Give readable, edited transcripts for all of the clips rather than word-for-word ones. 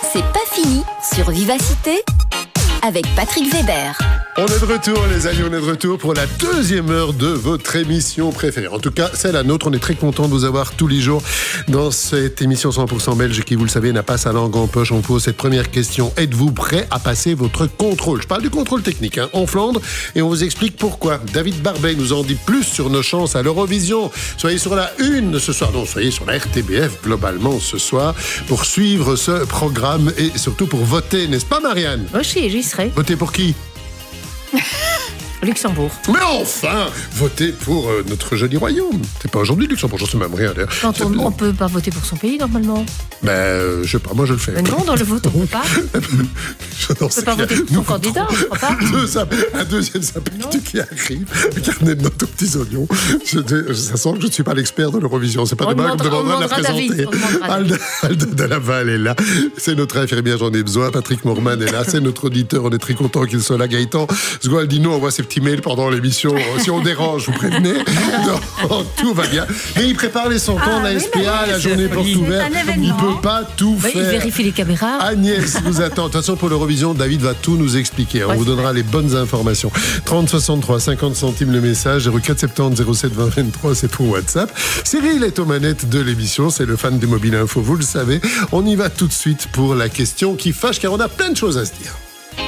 C'est pas fini sur Vivacité avec Patrick Weber. On est de retour, les amis, on est de retour pour la deuxième heure de votre émission préférée. En tout cas, c'est la nôtre. On est très content de vous avoir tous les jours dans cette émission 100% belge qui, vous le savez, n'a pas sa langue en poche. On pose cette première question. Êtes-vous prêt à passer votre contrôle ? Je parle du contrôle technique, en Flandre, et on vous explique pourquoi. David Barbet nous en dit plus sur nos chances à l'Eurovision. Soyez sur la une ce soir. Non, soyez sur la RTBF globalement ce soir pour suivre ce programme et surtout pour voter, n'est-ce pas, Marianne ? Moi, j'y serai. Voter pour qui ? Luxembourg. Mais enfin, votez pour notre joli royaume. C'est pas aujourd'hui Luxembourg, j'en sais même rien d'ailleurs. Quand on peut pas voter pour son pays normalement. Je sais pas, moi je le fais. Mais non, dans le vote on peut pas. Je n'en sais pas rien. voter pour son candidat, je crois pas. Un deuxième sympathique qui arrive, carnet de notes aux petits oignons. Ça sent que je ne suis pas l'expert de l'Eurovision. C'est pas demain qu'on me demandera de la présenter. Alda de Laval est là. C'est notre infirmière, j'en ai besoin. Patrick Morman est là. C'est notre auditeur. On est très content qu'il soit là. Gaëtan Sgualdino envoie ses petits mails pendant l'émission. Si on dérange, vous prévenez. Non, tout va bien. Mais il prépare les 100 ans de la SPA, la journée porte ouverte. Il peut pas tout faire. Il vérifie les caméras. Agnès vous attend. De toute façon, pour l'Eurovision, David va tout nous expliquer. On vous donnera les bonnes informations. 30 63 50 centimes le message. 0470 07 20 23, c'est pour WhatsApp. Cyril est aux manettes de l'émission. C'est le fan des Mobile Info, vous le savez. On y va tout de suite pour la question qui fâche, car on a plein de choses à se dire.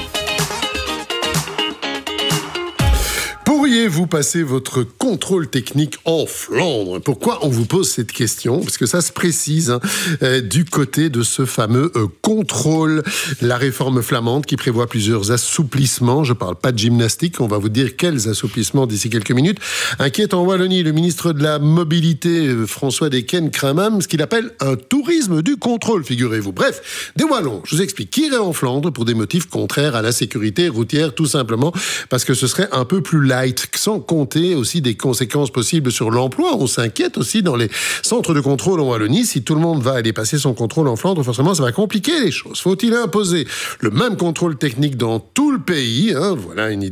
Pourriez-vous passer votre contrôle technique en Flandre ? Pourquoi on vous pose cette question ? Parce que ça se précise du côté de ce fameux contrôle. La réforme flamande qui prévoit plusieurs assouplissements. Je ne parle pas de gymnastique, on va vous dire quels assouplissements d'ici quelques minutes. Inquiète en Wallonie le ministre de la Mobilité, François Deken-Kramam, ce qu'il appelle un tourisme du contrôle, figurez-vous. Bref, des Wallons, je vous explique, qui iraient en Flandre pour des motifs contraires à la sécurité routière, tout simplement parce que ce serait un peu plus light. Sans compter aussi des conséquences possibles sur l'emploi. On s'inquiète aussi dans les centres de contrôle en Wallonie. Si tout le monde va aller passer son contrôle en Flandre, forcément, ça va compliquer les choses. Faut-il imposer le même contrôle technique dans tout le pays ? Voilà une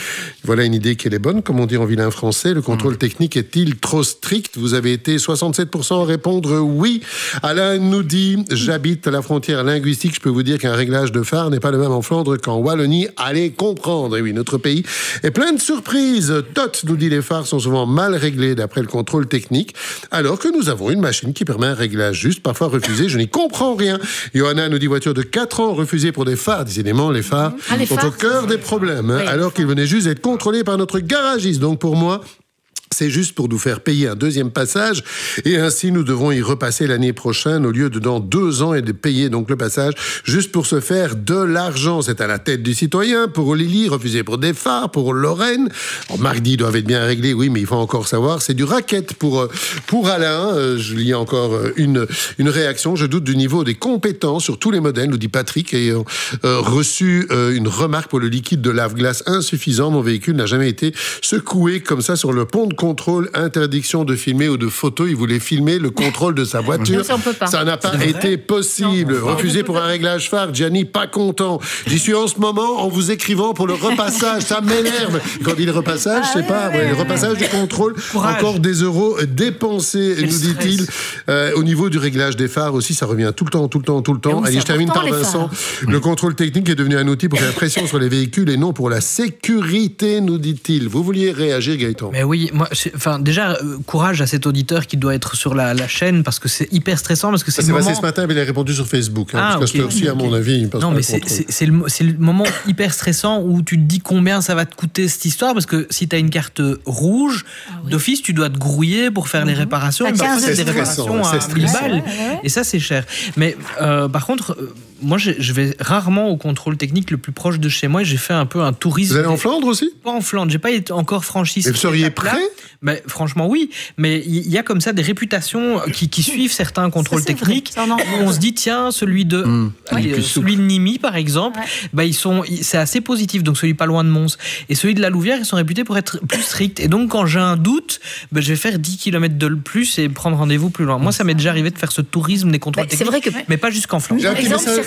idée qui est bonne, comme on dit en vilain français. Le contrôle technique est-il trop strict ? Vous avez été 67% à répondre oui. Alain nous dit, j'habite à la frontière linguistique. Je peux vous dire qu'un réglage de phare n'est pas le même en Flandre qu'en Wallonie. Allez comprendre. Et oui, notre pays est plein de surprises. Tot nous dit les phares sont souvent mal réglés d'après le contrôle technique, alors que nous avons une machine qui permet un réglage juste, parfois refusé. Je n'y comprends rien. Johanna nous dit voiture de 4 ans refusée pour des phares. Décidément, les phares sont au cœur des problèmes, alors qu'ils venaient juste d'être contrôlés par notre garagiste. Donc pour moi, c'est juste pour nous faire payer un deuxième passage et ainsi nous devrons y repasser l'année prochaine au lieu de dans 2 ans et de payer donc le passage juste pour se faire de l'argent. C'est à la tête du citoyen. Pour Lily, refusé pour des phares. Pour Lorraine, mardi doivent être bien réglés, oui, mais il faut encore savoir. C'est du racket pour Alain. Je lis encore une réaction. Je doute du niveau des compétences sur tous les modèles, nous dit Patrick, ayant reçu une remarque pour le liquide de lave-glace insuffisant. Mon véhicule n'a jamais été secoué comme ça sur le pont de contrôle, interdiction de filmer ou de photo. Il voulait filmer le contrôle de sa voiture. Ça n'a pas été possible. Refusé pour un réglage phare. Gianni, pas content. J'y suis en ce moment en vous écrivant pour le repassage. Ça m'énerve. Quand il dit le repassage, je sais pas. Le repassage du contrôle. Courage. Encore des euros dépensés, nous dit-il. Au niveau du réglage des phares aussi, ça revient tout le temps. Allez, je termine par Vincent. Le contrôle technique est devenu un outil pour faire pression sur les véhicules et non pour la sécurité, nous dit-il. Vous vouliez réagir, Gaëtan ? Mais oui, moi, déjà, courage à cet auditeur qui doit être sur la chaîne parce que c'est hyper stressant. Parce que c'est passé ce matin, il a répondu sur Facebook. Parce qu'à cette heure-ci, à mon avis, il passe pas le contrôle. C'est le moment hyper stressant où tu te dis combien ça va te coûter cette histoire. Parce que si tu as une carte rouge, d'office, tu dois te grouiller pour faire les réparations. C'est des réparations à 1000 balles. Et ça, c'est cher. Mais par contre, moi, je vais rarement au contrôle technique le plus proche de chez moi. J'ai fait un peu un tourisme. Vous allez en Flandre aussi ? Pas en Flandre. J'ai pas encore franchi. Et vous seriez prêt ? Mais franchement, oui. Mais il y a comme ça des réputations qui suivent certains contrôles techniques. On se dit, tiens, celui de Nîmes, par exemple, c'est assez positif. Donc, celui pas loin de Mons. Et celui de la Louvière, ils sont réputés pour être plus stricts. Et donc, quand j'ai un doute, je vais faire 10 km de plus et prendre rendez-vous plus loin. Moi, ça m'est déjà arrivé de faire ce tourisme des contrôles techniques. C'est vrai que... Mais pas jusqu'en Flandre. J'ai un petit message.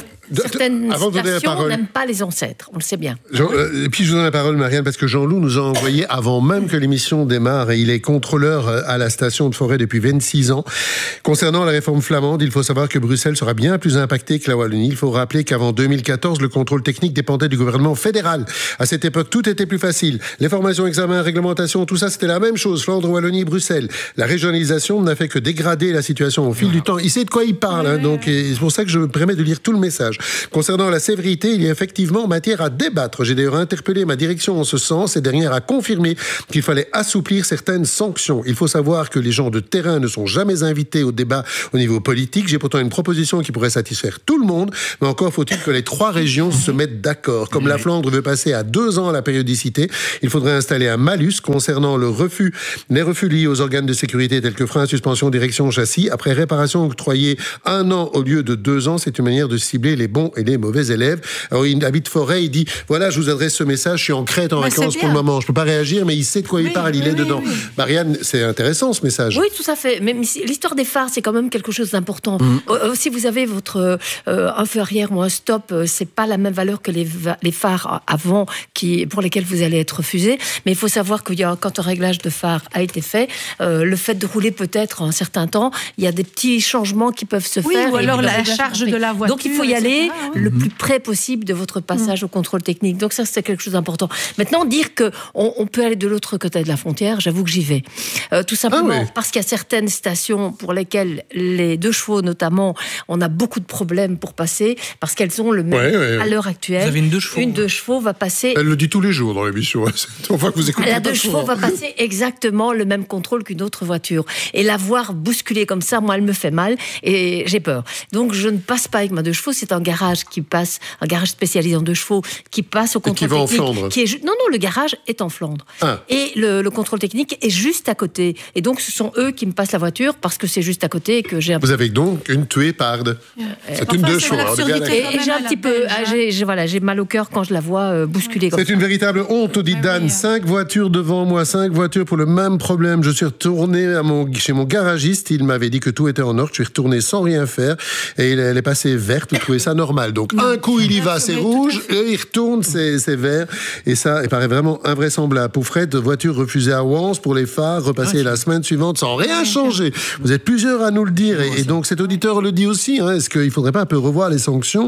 certaines avant de donner la stations parole. n'aiment pas les ancêtres, on le sait bien. Et puis je vous donne la parole, Marianne, parce que Jean-Loup nous a envoyé, avant même que l'émission démarre, et il est contrôleur à la station de Forêt depuis 26 ans. Concernant la réforme flamande, il faut savoir que Bruxelles sera bien plus impactée que la Wallonie. Il faut rappeler qu'avant 2014, le contrôle technique dépendait du gouvernement fédéral. À cette époque, tout était plus facile. Les formations, examens, réglementations, tout ça, c'était la même chose. Flandre, Wallonie, Bruxelles. La régionalisation n'a fait que dégrader la situation au fil du temps. Il sait de quoi il parle, hein, donc c'est pour ça que je me permets de lire tout le message. Concernant la sévérité, il y a effectivement matière à débattre. J'ai d'ailleurs interpellé ma direction en ce sens. Cette dernière a confirmé qu'il fallait assouplir certaines sanctions. Il faut savoir que les gens de terrain ne sont jamais invités au débat au niveau politique. J'ai pourtant une proposition qui pourrait satisfaire tout le monde, mais encore faut-il que les 3 régions se mettent d'accord. Comme la Flandre veut passer à 2 ans la périodicité, il faudrait installer un malus concernant les refus liés aux organes de sécurité tels que freins, suspension, direction, châssis. Après réparation octroyée 1 an au lieu de 2 ans, c'est une manière de cibler les bons et les mauvais élèves. Alors, il habite Forêt, il dit, voilà, je vous adresse ce message, je suis en Crète en vacances pour le moment, je peux pas réagir, mais il sait de quoi il parle, il est dedans. Marianne, c'est intéressant ce message. Oui, tout à fait. Mais l'histoire des phares, c'est quand même quelque chose d'important. Si vous avez votre un feu arrière ou un stop, c'est pas la même valeur que les phares avant pour lesquels vous allez être refusé. Mais il faut savoir qu'il y a, quand un réglage de phare a été fait, le fait de rouler peut-être un certain temps, il y a des petits changements qui peuvent se faire. Ou alors la charge de la voiture. Donc il faut y aller le plus près possible de votre passage au contrôle technique. Donc ça, c'est quelque chose d'important. Maintenant, dire qu'on peut aller de l'autre côté de la frontière, j'avoue que j'y vais. Tout simplement parce qu'il y a certaines stations pour lesquelles les 2 chevaux, notamment, on a beaucoup de problèmes pour passer, parce qu'elles ont le même à l'heure actuelle. Vous avez une 2 chevaux. Une 2 chevaux va passer... Elle le dit tous les jours dans l'émission. On voit que vous écoutez la 2 chevaux va passer exactement le même contrôle qu'une autre voiture. Et la voir bousculer comme ça, moi, elle me fait mal et j'ai peur. Donc, je ne passe pas avec ma 2 chevaux. C'est un garage qui passe, un garage spécialisé en 2 chevaux, qui passe au contrôle technique. Et qui va en Flandre. Non, le garage est en Flandre. Et le contrôle technique est juste à côté. Et donc, ce sont eux qui me passent la voiture parce que c'est juste à côté et que j'ai un... Vous avez donc une tuéparde. C'est une 2 chevaux. Et j'ai un petit peu... j'ai mal au cœur quand je la vois bousculer comme ça. C'est une véritable honte, dit Dan. 5 voitures devant moi, 5 voitures pour le même problème. Je suis retourné chez mon garagiste. Il m'avait dit que tout était en ordre. Je suis retourné sans rien faire. Et elle est passée verte. Vous trouvez ça normal. Donc, un coup, il y va, c'est rouge. Et il retourne, c'est vert. Et ça, il paraît vraiment invraisemblable. Pour Fred, voiture refusée à Wans pour les phares, repasser la semaine suivante sans rien changer. Vous êtes plusieurs à nous le dire. Et donc, cet auditeur le dit aussi. Est-ce qu'il ne faudrait pas un peu revoir les sanctions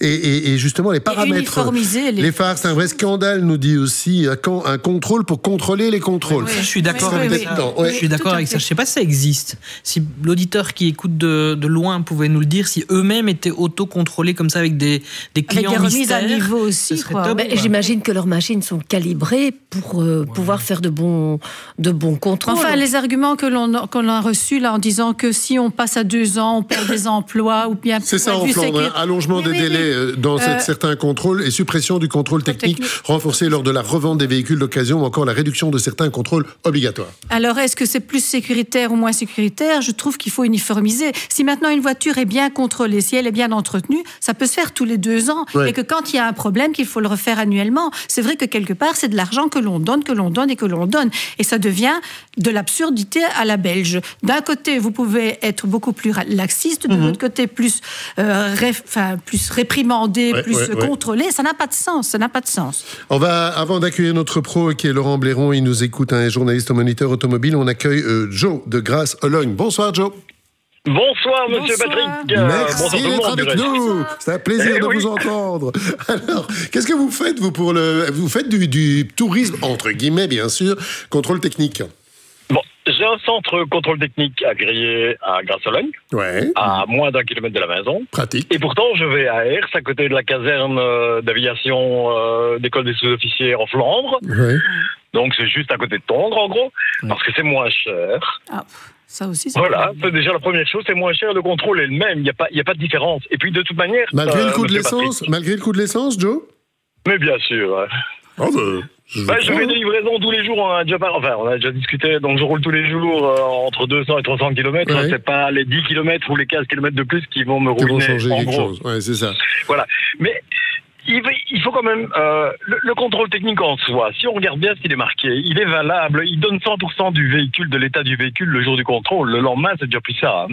et justement les paramètres. Uniformiser les phares, c'est un vrai scandale, nous dit aussi. Un contrôle pour contrôler les contrôles. Je suis d'accord avec ça. Je suis d'accord avec ça. Je ne sais pas si ça existe. Si l'auditeur qui écoute de loin pouvait nous le dire, si eux-mêmes étaient auto-contrôlés comme ça avec des clients avec des remises mystères, à niveau aussi. J'imagine que leurs machines sont calibrées pour pouvoir faire de bons contrôles. Enfin, les arguments que l'on a reçus là en disant que si on passe à 2 ans, on perd des emplois ou bien... C'est ça en Flandre, allongement des délais dans certains contrôles et suppression du contrôle technique renforcé lors de la revente des véhicules d'occasion ou encore la réduction de certains contrôles obligatoires. Alors, est-ce que c'est plus sécuritaire ou moins sécuritaire? Je trouve qu'il faut uniformiser. Si maintenant une voiture est bien contrôlée, si elle est bien entretenue, ça peut se faire tous les 2 ans. Et que quand il y a un problème, qu'il faut le refaire annuellement. C'est vrai que quelque part, c'est de l'argent que l'on donne et que l'on donne. Et ça devient de l'absurdité à la belge. D'un côté, vous pouvez être beaucoup plus laxiste, de l'autre côté, plus réprimandé, plus contrôlé. Ça n'a pas de sens. Ça n'a pas de sens. On va, avant d'accueillir notre pro qui est Laurent Blairon, il nous écoute, un journaliste au Moniteur Automobile, on accueille Joe de Grasse-Ologne. Bonsoir Joe. Bonsoir Monsieur Patrick. Merci d'être avec nous. C'est un plaisir de vous entendre. Alors, qu'est-ce que vous faites vous vous faites du tourisme entre guillemets bien sûr, contrôle technique. Bon, j'ai un centre contrôle technique agréé à Grasse-Ologne, à moins d'1 kilomètre de la maison. Pratique. Et pourtant, je vais à Ers, à côté de la caserne d'aviation d'école des sous-officiers en Flandre. Donc c'est juste à côté de Tongres en gros, parce que c'est moins cher. Ça aussi, voilà, c'est déjà la première chose, c'est moins cher, le contrôle est le même, il n'y a pas de différence. Et puis de toute manière... Malgré le coût de l'essence, Joe? Mais bien sûr. Je fais des livraisons tous les jours, on a déjà discuté, donc je roule tous les jours entre 200 et 300 km, c'est pas les 10 km ou les 15 km de plus qui vont me ruiner, changer en quelque gros. chose, c'est ça. Voilà, mais... Il faut quand même... le contrôle technique en soi, si on regarde bien ce qu'il est marqué, il est valable, il donne 100% du véhicule, de l'état du véhicule le jour du contrôle. Le lendemain, c'est déjà plus ça.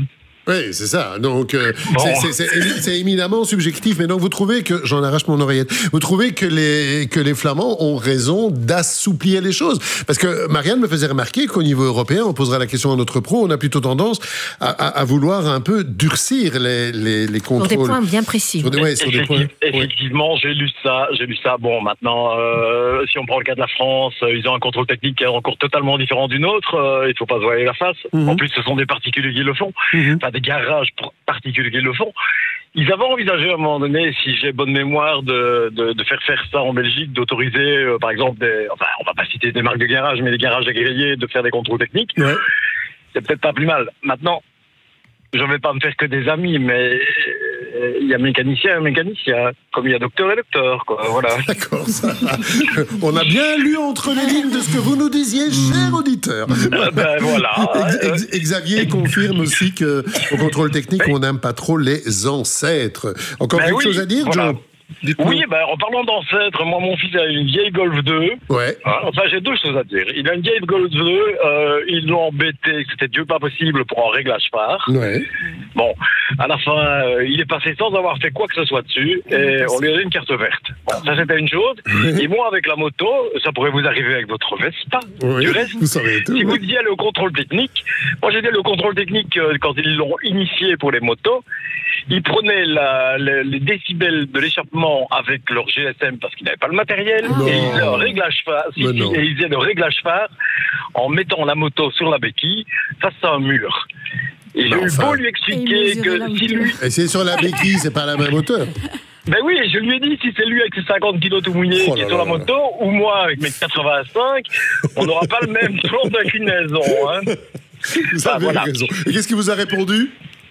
Oui, c'est ça. Donc, c'est éminemment subjectif. Mais donc, vous trouvez que, j'en arrache mon oreillette, vous trouvez que les Flamands ont raison d'assouplir les choses? Parce que Marianne me faisait remarquer qu'au niveau européen, on posera la question à notre pro, on a plutôt tendance à vouloir un peu durcir les contrôles. Sur des points bien précis. Effectivement, j'ai lu ça. Bon, maintenant, si on prend le cas de la France, ils ont un contrôle technique qui est encore totalement différent du nôtre. Il ne faut pas se voiler la face. En plus, ce sont des particuliers qui le font. Des garages particuliers qui le font. Ils avaient envisagé à un moment donné, si j'ai bonne mémoire, de faire ça en Belgique, d'autoriser, par exemple, on va pas citer des marques de garage, mais des garages agréés, de faire des contrôles techniques. Ouais. C'est peut-être pas plus mal. Maintenant, je ne vais pas me faire que des amis, mais il y a mécanicien, comme il y a docteur et docteur, quoi. Voilà. D'accord, ça va. On a bien lu entre les lignes de ce que vous nous disiez, cher auditeur. Ben voilà. Xavier confirme aussi qu'au contrôle technique, on n'aime pas trop les ancêtres. Encore quelque chose à dire, voilà. Joe? Oui, en parlant d'ancêtres, moi, mon fils a une vieille Golf 2. Ouais. Enfin, j'ai deux choses à dire. Il a une vieille Golf 2, ils l'ont embêté, c'était Dieu pas possible pour un réglage phare. Ouais. Bon, à la fin, il est passé sans avoir fait quoi que ce soit dessus, et on lui a donné une carte verte. Bon, ça c'était une chose. Et moi, avec la moto, ça pourrait vous arriver avec votre Vespa. Oui, du reste, vous savez tout. si vous disiez le contrôle technique, moi j'ai dit le contrôle technique quand ils l'ont initié pour les motos, ils prenaient les décibels de l'échappement avec leur GSM parce qu'ils n'avaient pas le matériel, et ils faisaient le réglage phare en mettant la moto sur la béquille face à un mur. Et j'ai eu beau lui expliquer que si lui... Et c'est sur la béquille, c'est pas la même hauteur. Ben oui, je lui ai dit, si c'est lui avec ses 50 kilos tout mouillé qui est sur la moto, ou moi avec mes 85, on n'aura pas le même plan d'inclinaison. Hein. Vous avez raison. Et qu'est-ce qu'il vous a répondu?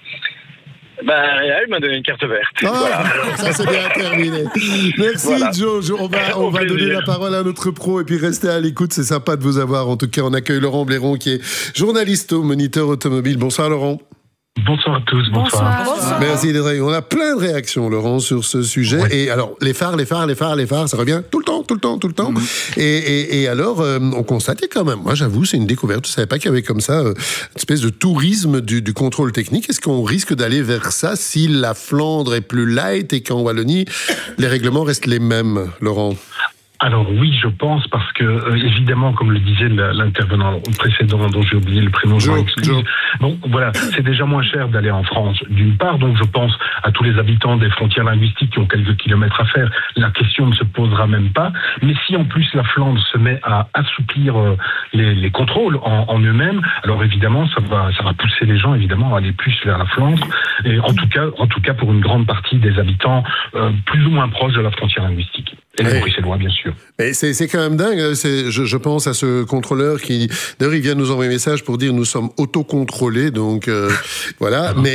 Il m'a donné une carte verte. Voilà. Ça c'est bien terminé. Merci Joe. On va donner la parole à notre pro et puis rester à l'écoute. C'est sympa de vous avoir. En tout cas, on accueille Laurent Blairon qui est journaliste au Moniteur Automobile. Bonsoir Laurent. Bonsoir à tous, bonsoir. Merci d'être avec nous. On a plein de réactions, Laurent, sur ce sujet. Ouais. Et alors, les phares, ça revient tout le temps. Et alors, on constatait quand même, moi j'avoue, c'est une découverte. Je ne savais pas qu'il y avait comme ça une espèce de tourisme du contrôle technique. Est-ce qu'on risque d'aller vers ça si la Flandre est plus light et qu'en Wallonie, les règlements restent les mêmes, Laurent? Alors oui, je pense, parce que évidemment, comme le disait l'intervenant précédent, dont j'ai oublié le prénom, Joe. Bon, voilà, c'est déjà moins cher d'aller en France, d'une part. Donc je pense à tous les habitants des frontières linguistiques qui ont quelques kilomètres à faire. La question ne se posera même pas. Mais si en plus la Flandre se met à assouplir les contrôles en eux-mêmes, alors évidemment, ça va pousser les gens évidemment à aller plus vers la Flandre. Et en tout cas pour une grande partie des habitants plus ou moins proches de la frontière linguistique. Et les Bruxellois, bien sûr. Mais c'est quand même dingue. Je pense à ce contrôleur qui, d'ailleurs, il vient nous envoyer un message pour dire nous sommes autocontrôlés. Donc voilà. Mais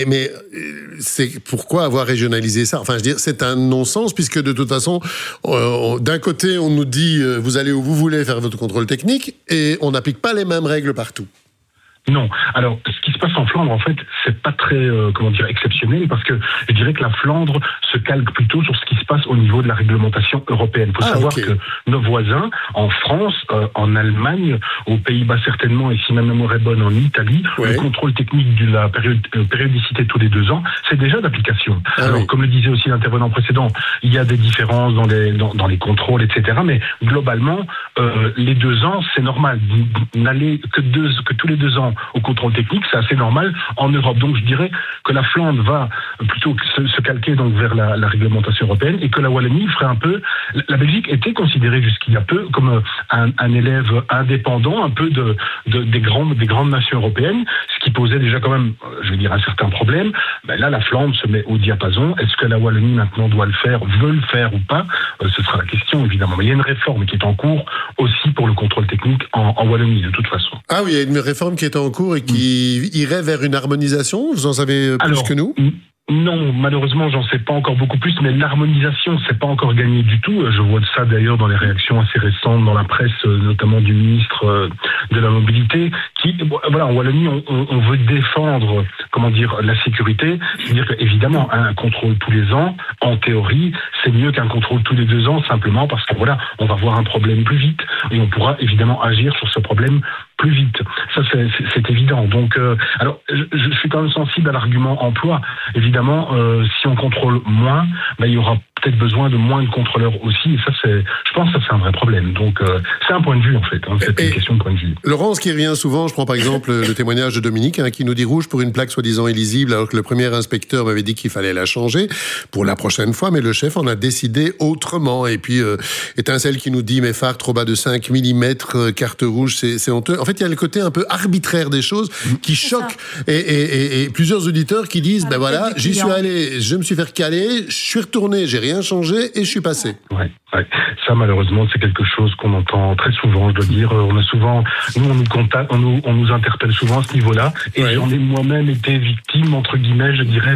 c'est pourquoi avoir régionalisé ça? Enfin, je veux dire, c'est un non-sens puisque de toute façon, d'un côté, on nous dit vous allez où vous voulez faire votre contrôle technique et on n'applique pas les mêmes règles partout. Non. Alors, ce qui se passe en Flandre, en fait, c'est pas très, exceptionnel, parce que je dirais que la Flandre se calque plutôt sur ce qui se passe au niveau de la réglementation européenne. Il faut savoir que nos voisins, en France, en Allemagne, aux Pays-Bas certainement, et si ma mémoire est bonne, en Italie, le contrôle technique de la périodicité tous les 2 ans, c'est déjà d'application. Alors, comme le disait aussi l'intervenant précédent, il y a des différences dans les contrôles, etc. Mais globalement, les 2 ans, c'est normal. Vous n'allez que tous les 2 ans au contrôle technique, c'est assez normal en Europe. Donc je dirais que la Flandre va plutôt se calquer donc vers la réglementation européenne, et que la Wallonie ferait un peu... La Belgique était considérée jusqu'il y a peu comme un élève indépendant, un peu des grandes nations européennes, ce qui posait déjà quand même, je vais dire, un certain problème. Ben là, la Flandre se met au diapason. Est-ce que la Wallonie maintenant doit le faire, veut le faire ou pas? Ce sera la question, évidemment. Mais il y a une réforme qui est en cours aussi pour le contrôle technique en Wallonie, de toute façon. Ah oui, il y a une réforme qui est en cours et qui irait vers une harmonisation. Vous en savez plus que nous? Non, malheureusement, j'en sais pas encore beaucoup plus, mais l'harmonisation, c'est pas encore gagné du tout. Je vois ça d'ailleurs dans les réactions assez récentes dans la presse, notamment du ministre de la Mobilité, qui, voilà, en Wallonie, on veut défendre, la sécurité. C'est-à-dire qu'évidemment, un contrôle tous les ans, en théorie, c'est mieux qu'un contrôle tous les 2 ans, simplement parce que voilà, on va voir un problème plus vite et on pourra évidemment agir sur ce problème plus vite. Ça, c'est évident. Donc, alors, je suis quand même sensible à l'argument emploi. Évidemment, si on contrôle moins, il y aura peut-être besoin de moins de contrôleurs aussi. Et ça, je pense que ça, c'est un vrai problème. Donc, c'est un point de vue, en fait. C'est une question de point de vue. Laurent, ce qui revient souvent, je prends par exemple le témoignage de Dominique, qui nous dit rouge pour une plaque soi-disant illisible, alors que le premier inspecteur m'avait dit qu'il fallait la changer pour la prochaine fois, mais le chef en a décidé autrement. Et puis, Étincelle qui nous dit, mes phares trop bas de 5 mm, carte rouge, c'est honteux. En fait, il y a le côté un peu arbitraire des choses qui choque. Et plusieurs auditeurs qui disent, voilà, j'y suis allé, je me suis fait recaler, je suis retourné, j'ai rien changé et je suis passé. Ouais. Ça, malheureusement, c'est quelque chose qu'on entend très souvent, je dois dire. On a souvent, nous, on nous contacte, on nous interpelle souvent à ce niveau-là. Et j'en ai moi-même été victime, entre guillemets,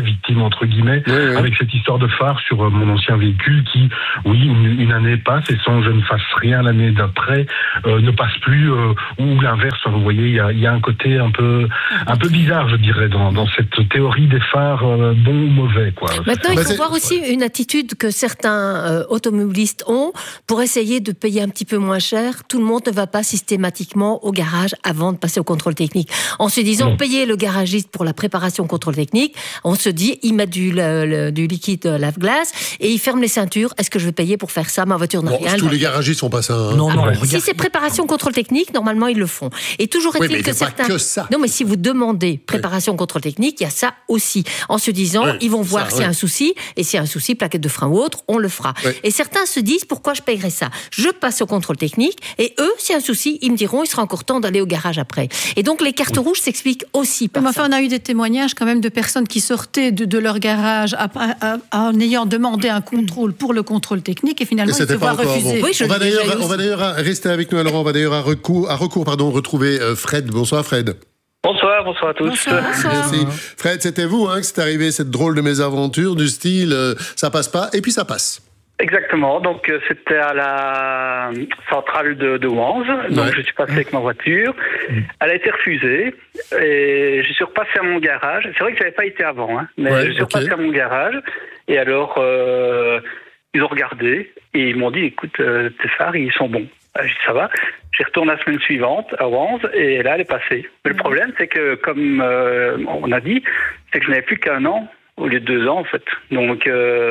avec cette histoire de phare sur mon ancien véhicule qui, une année passe et sans que je ne fasse rien l'année d'après, ne passe plus, ou l'inverse. Vous voyez, il y a un côté un peu bizarre, je dirais, dans cette théorie des phares bons ou mauvais, quoi. Maintenant, il faut voir aussi une attitude que certains automobilistes ont pour essayer de payer un petit peu moins cher. Tout le monde ne va pas systématiquement au garage avant de passer au contrôle technique. En se disant, payer le garagiste pour la préparation au contrôle technique, on se dit, il met du liquide lave-glace et il ferme les ceintures. Est-ce que je vais payer pour faire ça? Ma voiture n'a rien. Tous les garagistes font pas ça. Hein. Non, si c'est préparation contrôle technique, normalement ils le font. Et toujours est-il que certains. Pas que ça. Non, mais si vous demandez préparation contrôle technique, il y a ça aussi. En se disant, ils vont voir s'il y a un souci, et s'il y a un souci, plaquette de frein ou autre, on le fera. Et certains se disent, pourquoi je paierais ça? Je passe au contrôle technique, et eux, s'il y a un souci, ils me diront, il sera encore temps d'aller au garage après. Et donc les cartes rouges s'expliquent aussi par ça. On a eu des témoignages quand même de personnes qui sortaient de leur garage en ayant demandé un contrôle pour le contrôle technique, et finalement ils se voient refuser. Bon. On va d'ailleurs rester avec nous, Laurent. On va d'ailleurs à recours, retrouver Fred. Bonsoir Fred. Bonsoir à tous. Bonsoir. Merci. Fred, c'était vous que c'est arrivé cette drôle de mésaventure du style ça passe pas et puis ça passe. Exactement, donc c'était à la centrale de Wanze, donc je suis passé avec ma voiture, elle a été refusée, et je suis repassé à mon garage, c'est vrai que je n'avais pas été avant, mais je suis repassé à mon garage, et alors ils ont regardé, et ils m'ont dit, écoute, tes phares, ils sont bons. Je dis, ça va. J'y retourne la semaine suivante à Wanze, et là, elle est passée. Mais le problème, c'est que, comme on a dit, c'est que je n'avais plus qu'1 an, au lieu de 2 ans, en fait. Donc,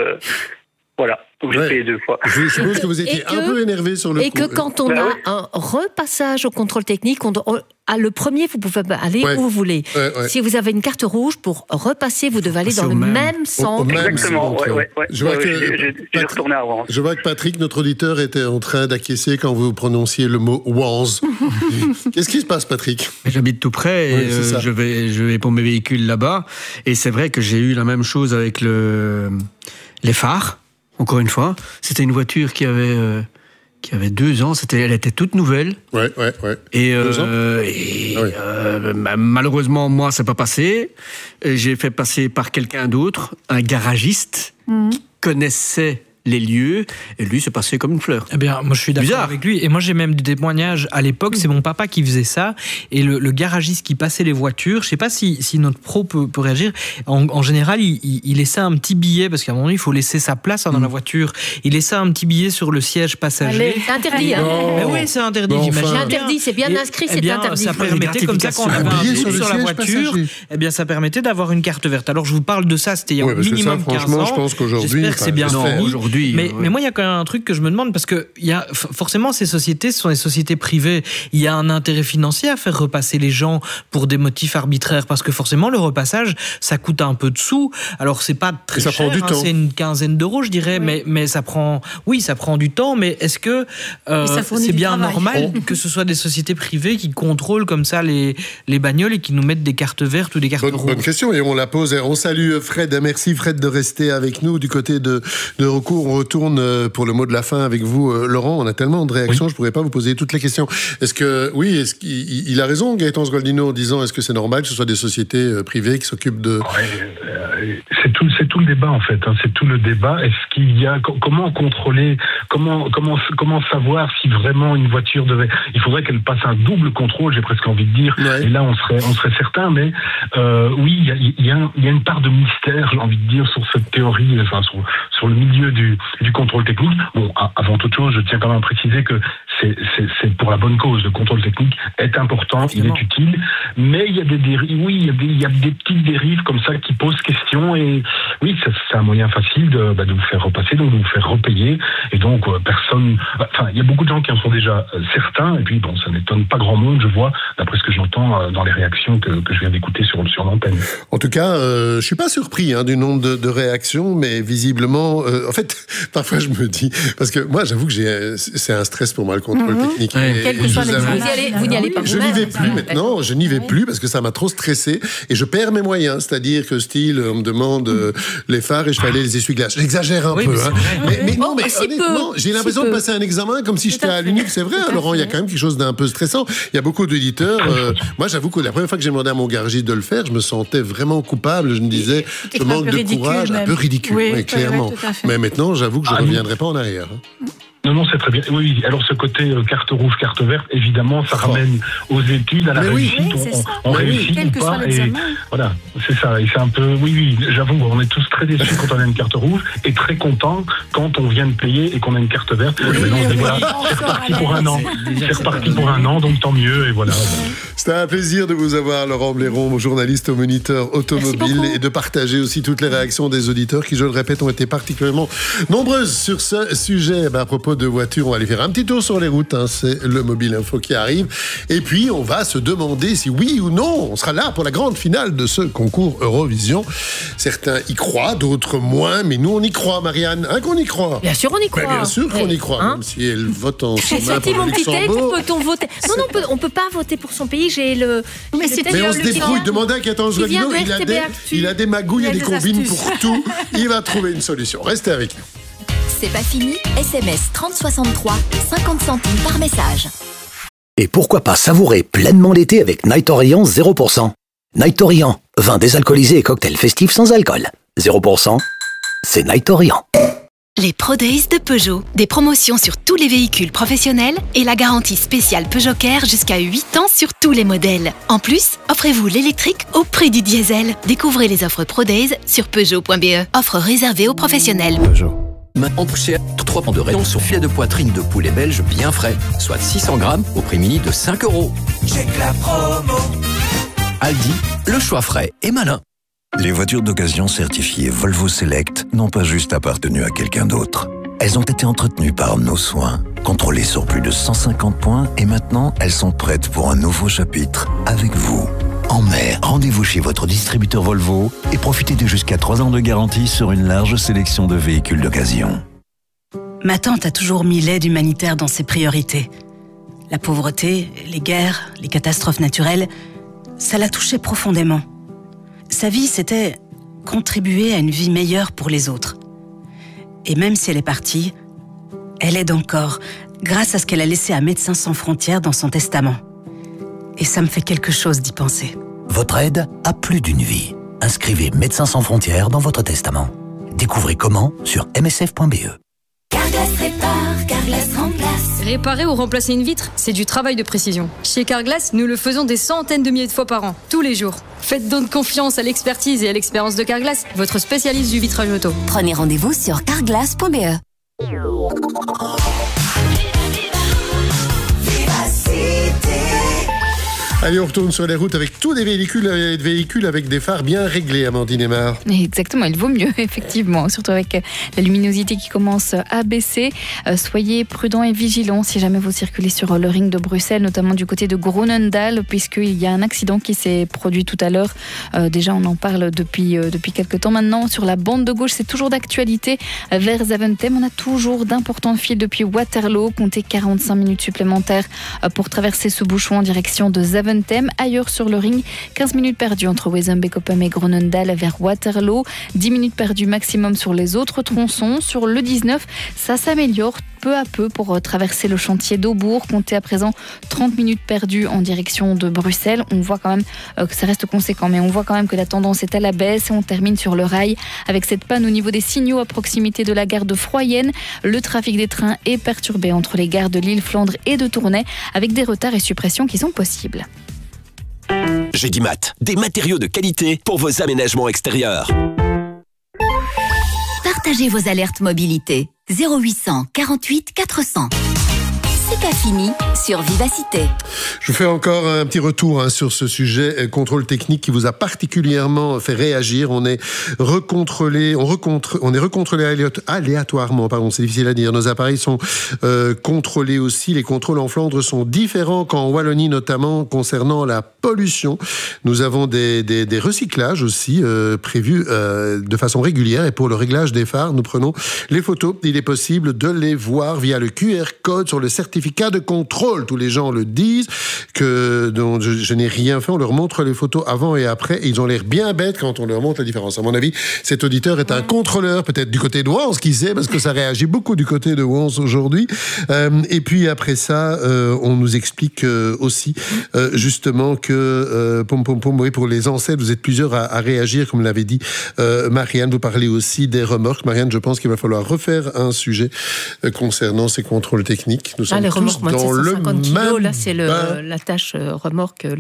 voilà. Donc j'ai payé 2 fois. Je suppose que vous étiez un peu énervé sur le coup. Et que quand on a un repassage au contrôle technique, le premier, vous pouvez aller où vous voulez. Si vous avez une carte rouge, pour repasser, vous devez aller dans le même sens. Exactement, Je vois j'ai retourné à Wanze. Je vois que Patrick, notre auditeur, était en train d'acquiescer quand vous prononciez le mot Wanze. Qu'est-ce qui se passe, Patrick? J'habite tout près et je vais pour mes véhicules là-bas. Et c'est vrai que j'ai eu la même chose avec les phares. Encore une fois, c'était une voiture qui avait 2 ans. Elle était toute nouvelle. Ouais. Et, malheureusement, moi, c'est pas passé. J'ai fait passer par quelqu'un d'autre, un garagiste qui connaissait les lieux, et lui, c'est passé comme une fleur. Eh bien, moi, je suis d'accord avec lui. Et moi, j'ai même des témoignages à l'époque. C'est mon papa qui faisait ça. Et le garagiste qui passait les voitures, je ne sais pas si notre pro peut réagir. En général, il laissait un petit billet, parce qu'à un moment donné, il faut laisser sa place dans la voiture. Il laissait un petit billet sur le siège passager. C'est interdit. Mais oui, c'est interdit. C'est interdit, c'est bien inscrit, c'est interdit. Ça permettait, comme ça, quand on avait un billet sur la voiture, ça permettait d'avoir une carte verte. Alors, je vous parle de ça, c'était il y a minimum 15 ans. Je pense qu'aujourd'hui, j'espère que c'est bien aujourd'hui. Mais moi, il y a quand même un truc que je me demande, parce que forcément, ces sociétés, ce sont des sociétés privées. Il y a un intérêt financier à faire repasser les gens pour des motifs arbitraires, parce que forcément, le repassage, ça coûte un peu de sous. Alors, c'est pas très cher, prend du temps. C'est une quinzaine d'euros, je dirais, mais ça prend du temps. Mais est-ce que c'est bien normal que ce soit des sociétés privées qui contrôlent comme ça les bagnoles et qui nous mettent des cartes vertes ou des cartes rouges? Bonne question, et on la pose. On salue Fred. Merci Fred de rester avec nous du côté de recours. On retourne pour le mot de la fin avec vous, Laurent. On a tellement de réactions, je ne pourrais pas vous poser toutes les questions. Est-ce qu'il a raison, Gaëtan Sgoldino, en disant est-ce que c'est normal que ce soit des sociétés privées qui s'occupent de... C'est tout le débat, en fait. C'est tout le débat. Est-ce qu'il y a... Comment contrôler... Comment savoir si vraiment une voiture devait... Il faudrait qu'elle passe un double contrôle, j'ai presque envie de dire. Ouais. Et là, on serait certain. Mais oui, il y a une part de mystère, j'ai envie de dire, sur cette théorie, enfin, sur le milieu du contrôle technique. Bon, avant toute chose, je tiens quand même à préciser que c'est pour la bonne cause. Le contrôle technique est important, il est utile, mais il y a des dérives, il y a des petites dérives comme ça qui posent question, et oui, c'est un moyen facile de vous faire repasser, donc de vous faire repayer, et donc il y a beaucoup de gens qui en sont déjà certains, et puis bon, ça n'étonne pas grand monde, je vois, d'après ce que j'entends dans les réactions que je viens d'écouter sur l'antenne. En tout cas, je suis pas surpris du nombre de réactions, mais visiblement, en fait, parfois je me dis, parce que moi j'avoue que c'est un stress pour moi le contrôle technique. Quel que soit vous n'y allez pas. Je n'y vais plus maintenant, je n'y vais plus parce que ça m'a trop stressé et je perds mes moyens, c'est-à-dire que on me demande les phares et je fais aller les essuie-glaces. J'exagère un peu, mais non, mais honnêtement, j'ai l'impression de passer un examen comme si j'étais à l'UNIF. C'est vrai, Laurent, il y a quand même quelque chose d'un peu stressant. Il y a beaucoup d'auditeurs. Moi, j'avoue que la première fois que j'ai demandé à mon garagiste de le faire, je me sentais vraiment coupable. Je me disais, je manque de courage, un peu ridicule, clairement. Mais maintenant, j'avoue que je ne reviendrai pas en arrière. Non, c'est très bien. Oui, alors ce côté carte rouge, carte verte, évidemment, ça ramène aux études, à la réussite. On réussit ou pas. Et voilà, c'est ça. Et c'est un peu, j'avoue, on est tous très déçus quand on a une carte rouge et très contents quand on vient de payer et qu'on a une carte verte. Maintenant, on se dit, voilà, c'est reparti pour un an. C'est reparti pour un an, donc tant mieux, et voilà. C'était un plaisir de vous avoir, Laurent Blairon, journaliste au Moniteur Automobile, et de partager aussi toutes les réactions des auditeurs qui, je le répète, ont été particulièrement nombreuses sur ce sujet. À propos de voitures, on va aller faire un petit tour sur les routes, c'est le Mobile Info qui arrive, et puis on va se demander si oui ou non on sera là pour la grande finale de ce concours Eurovision. Certains y croient, d'autres moins, mais nous on y croit, Marianne, qu'on y croit. Bien sûr on y croit. Bien sûr qu'on y croit, même si elle vote en son main pour le Luxembourg. Peut-on voter? Non, on peut pas voter pour son pays. Mais on se débrouille. Demandez à 14 Guino, il a des magouilles et des combines pour tout. Il va trouver une solution. Restez avec nous. C'est pas fini, SMS 3063, 50 centimes par message. Et pourquoi pas savourer pleinement l'été avec Night Orient 0%. Night Orient, vin désalcoolisé et cocktail festif sans alcool. 0%, c'est Night Orient. Les Pro Days de Peugeot. Des promotions sur tous les véhicules professionnels et la garantie spéciale Peugeot Care jusqu'à 8 ans sur tous les modèles. En plus, offrez-vous l'électrique au prix du diesel. Découvrez les offres Pro Days sur Peugeot.be. Offre réservée aux professionnels. Peugeot. Maintenant pour chez 3 pans de rayon sur filet de poitrine de poulet belge bien frais, soit 600 grammes au prix mini de 5 €. Check la promo. Aldi, le choix frais et malin. Les voitures d'occasion certifiées Volvo Select n'ont pas juste appartenu à quelqu'un d'autre. Elles ont été entretenues par nos soins, contrôlées sur plus de 150 points et maintenant elles sont prêtes pour un nouveau chapitre avec vous. En mai, rendez-vous chez votre distributeur Volvo et profitez de jusqu'à 3 ans de garantie sur une large sélection de véhicules d'occasion. Ma tante a toujours mis l'aide humanitaire dans ses priorités. La pauvreté, les guerres, les catastrophes naturelles, ça la touchait profondément. Sa vie, c'était contribuer à une vie meilleure pour les autres. Et même si elle est partie, elle aide encore, grâce à ce qu'elle a laissé à Médecins sans frontières dans son testament. Et ça me fait quelque chose d'y penser. Votre aide a plus d'une vie. Inscrivez Médecins sans frontières dans votre testament. Découvrez comment sur msf.be. Carglass répare, Carglass remplace. Réparer ou remplacer une vitre, c'est du travail de précision. Chez Carglass, nous le faisons des centaines de milliers de fois par an, tous les jours. Faites donc confiance à l'expertise et à l'expérience de Carglass, votre spécialiste du vitrage auto. Prenez rendez-vous sur carglass.be. Allez, on retourne sur les routes avec tous des véhicules avec des phares bien réglés, Amandine Aymar. Exactement, il vaut mieux, effectivement, surtout avec la luminosité qui commence à baisser. Soyez prudents et vigilants si jamais vous circulez sur le ring de Bruxelles, notamment du côté de Groenendael, puisqu'il y a un accident qui s'est produit tout à l'heure. Déjà, on en parle depuis quelques temps maintenant. Sur la bande de gauche, c'est toujours d'actualité vers Zaventem. On a toujours d'importants fils depuis Waterloo. Comptez 45 minutes supplémentaires pour traverser ce bouchon en direction de Zaventem. Ailleurs sur le ring, 15 minutes perdues entre Wezenbeek-Oppem et Groenendael vers Waterloo, 10 minutes perdues maximum sur les autres tronçons. Sur le 19, ça s'améliore peu à peu pour traverser le chantier d'Aubourg. Comptez à présent 30 minutes perdues en direction de Bruxelles. On voit quand même que ça reste conséquent, mais on voit quand même que la tendance est à la baisse et on termine sur le rail avec cette panne au niveau des signaux à proximité de la gare de Froyenne. Le trafic des trains est perturbé entre les gares de Lille, Flandre et de Tournai avec des retards et suppressions qui sont possibles. Gédimat, des matériaux de qualité pour vos aménagements extérieurs. Partagez vos alertes mobilité. 0800 48 400. c'est pas fini sur Vivacité. Je vous fais encore un petit retour sur ce sujet contrôle technique qui vous a particulièrement fait réagir. On est recontrôlé aléatoirement. Pardon, c'est difficile à dire. Nos appareils sont contrôlés aussi. Les contrôles en Flandre sont différents qu'en Wallonie, notamment concernant la pollution. Nous avons des recyclages aussi prévus de façon régulière. Et pour le réglage des phares, nous prenons les photos. Il est possible de les voir via le QR code sur le certificat de contrôle. Tous les gens le disent, dont je n'ai rien fait. On leur montre les photos avant et après. Et ils ont l'air bien bêtes quand on leur montre la différence. À mon avis, cet auditeur est un contrôleur, peut-être du côté de Wans, qui sait, parce que ça réagit beaucoup du côté de Wans aujourd'hui. Et puis après ça, on nous explique aussi justement que oui, pour les ancêtres, vous êtes plusieurs à réagir, comme l'avait dit Marianne. Vous parlez aussi des remorques. Marianne, je pense qu'il va falloir refaire un sujet concernant ces contrôles techniques. Nous sommes les tous remorques, dans le 750 kilos, même là, c'est la tâche remorque.